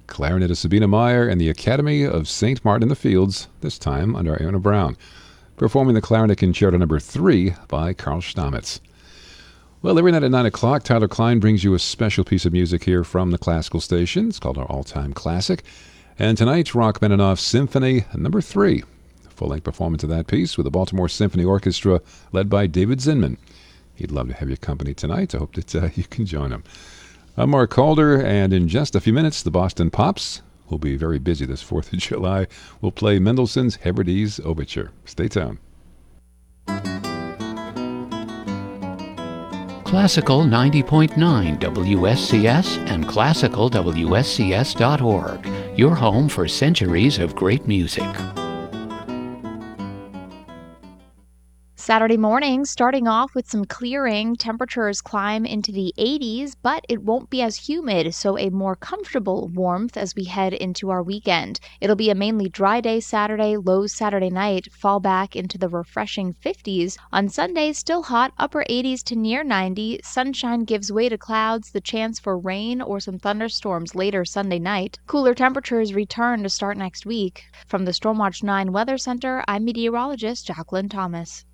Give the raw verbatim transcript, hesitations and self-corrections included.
clarinet is Sabina Meyer, and the Academy of Saint Martin in the Fields, this time under Anna Brown, performing the Clarinet Concerto number three by Karl Stamitz. Well, every night at nine o'clock, Tyler Klein brings you a special piece of music here from the classical station. It's called our all-time classic. And tonight's Rachmaninoff Symphony number three. Full-length performance of that piece with the Baltimore Symphony Orchestra led by David Zinman. He'd love to have your company tonight. I hope that uh, you can join him. I'm Mark Calder, and in just a few minutes, the Boston Pops will be very busy this fourth of July. We'll play Mendelssohn's Hebrides Overture. Stay tuned. Classical ninety point nine W S C S and classical W S C S dot org, your home for centuries of great music. Saturday morning, starting off with some clearing. Temperatures climb into the eighties, but it won't be as humid, so a more comfortable warmth as we head into our weekend. It'll be a mainly dry day Saturday, lows Saturday night, fall back into the refreshing fifties. On Sunday, still hot, upper eighties to near ninety. Sunshine gives way to clouds, the chance for rain or some thunderstorms later Sunday night. Cooler temperatures return to start next week. From the Stormwatch nine Weather Center, I'm meteorologist Jacqueline Thomas.